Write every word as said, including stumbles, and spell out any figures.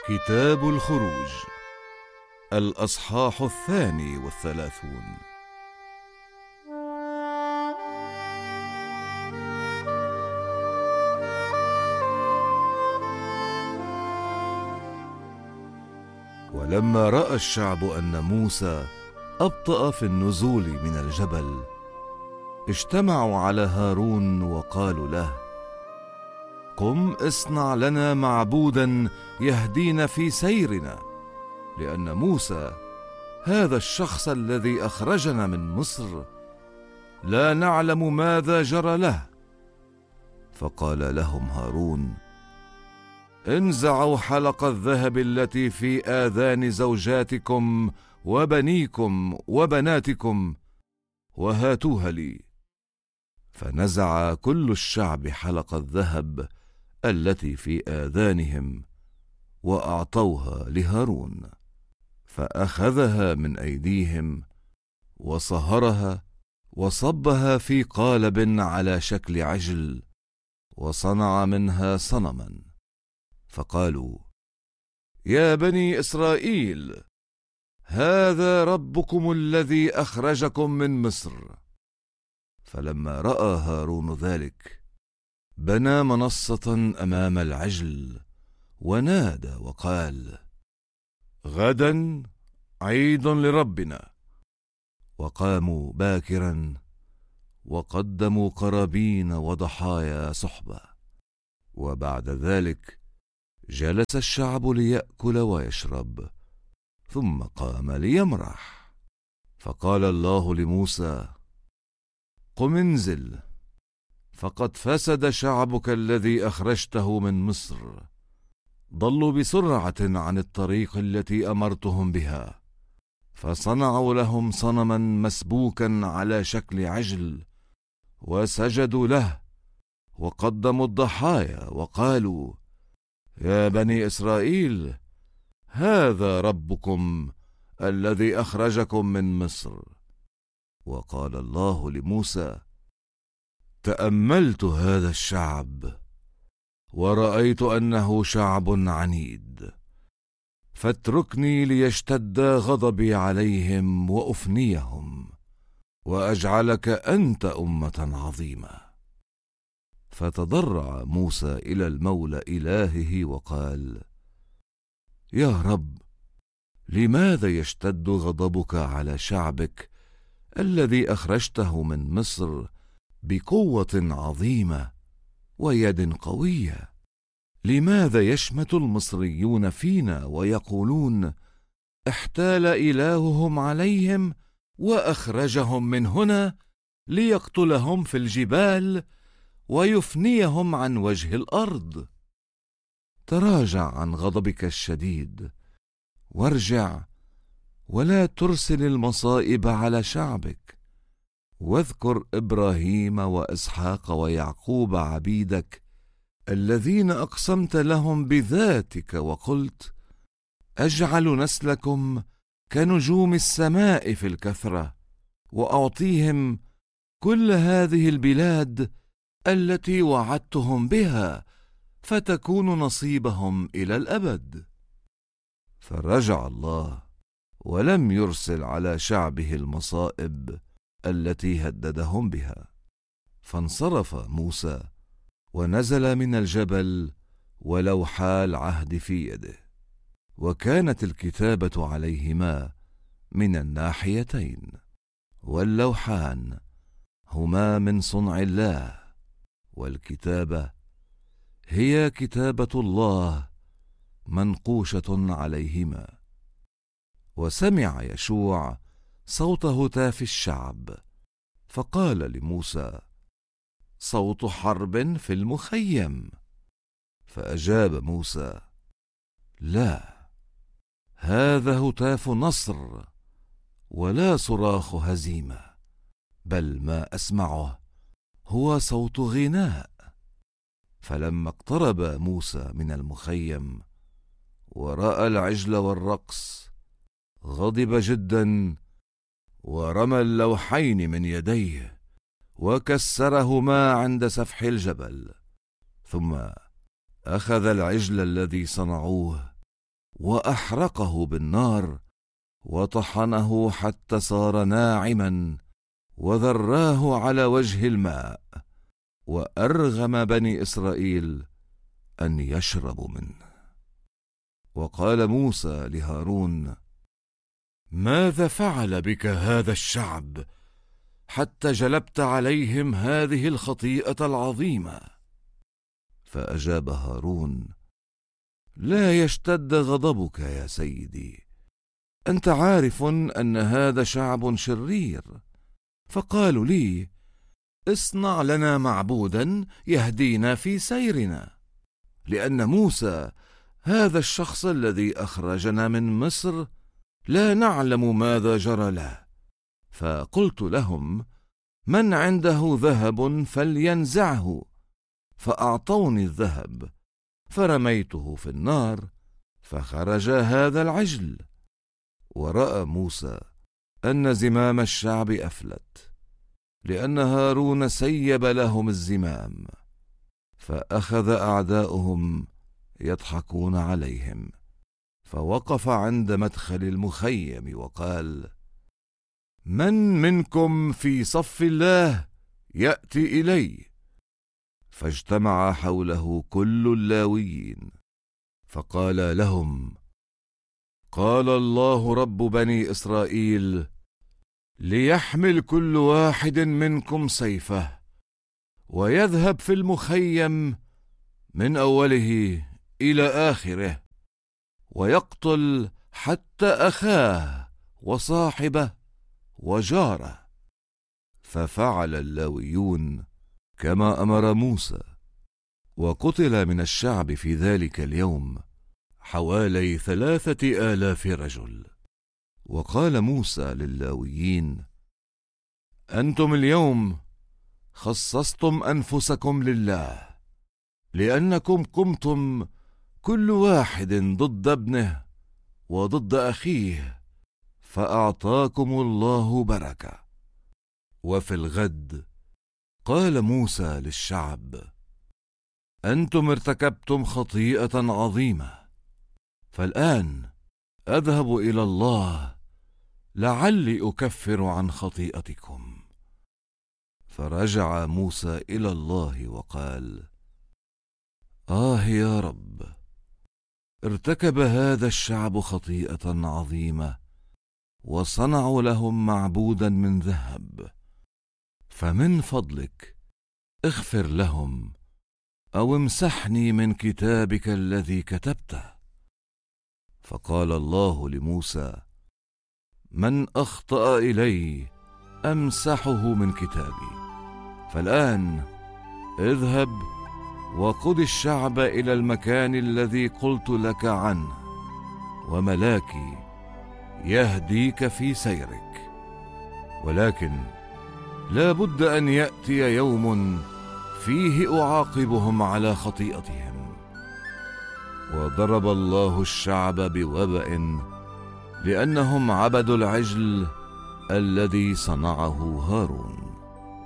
كتاب الخروج، الأصحاح الثاني والثلاثون. ولما رأى الشعب أن موسى أبطأ في النزول من الجبل، اجتمعوا على هارون وقالوا له: قم اصنع لنا معبودا يهدينا في سيرنا، لأن موسى هذا الشخص الذي أخرجنا من مصر لا نعلم ماذا جرى له. فقال لهم هارون: انزعوا حلق الذهب التي في آذان زوجاتكم وبنيكم وبناتكم وهاتوها لي. فنزع كل الشعب حلق الذهب التي في آذانهم وأعطوها لهارون، فأخذها من أيديهم وصهرها وصبها في قالب على شكل عجل، وصنع منها صنما. فقالوا: يا بني إسرائيل، هذا ربكم الذي أخرجكم من مصر. فلما رأى هارون ذلك، بنى منصة أمام العجل ونادى وقال: غدا عيد لربنا. وقاموا باكرا وقدموا قرابين وضحايا صحبة. وبعد ذلك جلس الشعب ليأكل ويشرب، ثم قام ليمرح. فقال الله لموسى: قم انزل، فقد فسد شعبك الذي أخرجته من مصر، ضلوا بسرعة عن الطريق التي أمرتهم بها. فصنعوا لهم صنما مسبوكا على شكل عجل، وسجدوا له وقدموا الضحايا وقالوا: يا بني إسرائيل، هذا ربكم الذي أخرجكم من مصر. وقال الله لموسى: تأملت هذا الشعب ورأيت أنه شعب عنيد، فاتركني ليشتد غضبي عليهم وأفنيهم، وأجعلك أنت أمة عظيمة. فتضرع موسى إلى المولى إلهه وقال: يا رب، لماذا يشتد غضبك على شعبك الذي أخرجته من مصر بقوة عظيمة ويد قوية؟ لماذا يشمت المصريون فينا ويقولون: احتال إلههم عليهم وأخرجهم من هنا ليقتلهم في الجبال ويفنيهم عن وجه الأرض؟ تراجع عن غضبك الشديد وارجع، ولا ترسل المصائب على شعبك، واذكر إبراهيم وإسحاق ويعقوب عبيدك الذين أقسمت لهم بذاتك وقلت: أجعل نسلكم كنجوم السماء في الكثرة، وأعطيهم كل هذه البلاد التي وعدتهم بها، فتكون نصيبهم إلى الأبد. فرجع الله ولم يرسل على شعبه المصائب التي هددهم بها. فانصرف موسى ونزل من الجبل ولوحا العهد في يده، وكانت الكتابة عليهما من الناحيتين، واللوحان هما من صنع الله، والكتابة هي كتابة الله منقوشة عليهما. وسمع يشوع صوت هتاف الشعب، فقال لموسى: صوت حرب في المخيم. فأجاب موسى: لا، هذا هتاف نصر ولا صراخ هزيمة، بل ما أسمعه هو صوت غناء. فلما اقترب موسى من المخيم ورأى العجل والرقص، غضب جدا ورمى اللوحين من يديه وكسرهما عند سفح الجبل. ثم أخذ العجل الذي صنعوه وأحرقه بالنار وطحنه حتى صار ناعما وذراه على وجه الماء، وأرغم بني إسرائيل أن يشربوا منه. وقال موسى لهارون: ماذا فعل بك هذا الشعب حتى جلبت عليهم هذه الخطيئة العظيمة؟ فأجاب هارون: لا يشتد غضبك يا سيدي، أنت عارف أن هذا شعب شرير، فقالوا لي: اصنع لنا معبودا يهدينا في سيرنا، لأن موسى هذا الشخص الذي أخرجنا من مصر لا نعلم ماذا جرى له. فقلت لهم: من عنده ذهب فلينزعه، فأعطوني الذهب فرميته في النار فخرج هذا العجل. ورأى موسى أن زمام الشعب أفلت، لأن هارون سيب لهم الزمام، فأخذ أعداؤهم يضحكون عليهم، فوقف عند مدخل المخيم وقال: من منكم في صف الله يأتي إلي؟ فاجتمع حوله كل اللاويين، فقال لهم: قال الله رب بني إسرائيل: ليحمل كل واحد منكم سيفه ويذهب في المخيم من أوله إلى آخره، ويقتل حتى أخاه وصاحبه وجاره. ففعل اللاويون كما أمر موسى، وقتل من الشعب في ذلك اليوم حوالي ثلاثة آلاف رجل. وقال موسى لللاويين: أنتم اليوم خصصتم أنفسكم لله، لأنكم قمتم كل واحد ضد ابنه وضد أخيه، فأعطاكم الله بركة. وفي الغد قال موسى للشعب: أنتم ارتكبتم خطيئة عظيمة، فالآن أذهب إلى الله لعلي أكفر عن خطيئتكم. فرجع موسى إلى الله وقال: آه يا رب، ارتكب هذا الشعب خطيئة عظيمة، وصنعوا لهم معبودا من ذهب، فمن فضلك اغفر لهم أو امسحني من كتابك الذي كتبته. فقال الله لموسى: من أخطأ إلي أمسحه من كتابي. فالآن اذهب وقد الشعب إلى المكان الذي قلت لك عنه، وملاكي يهديك في سيرك. ولكن لا بد أن يأتي يوم فيه أعاقبهم على خطيئتهم. وضرب الله الشعب بوبأ لأنهم عبدوا العجل الذي صنعه هارون.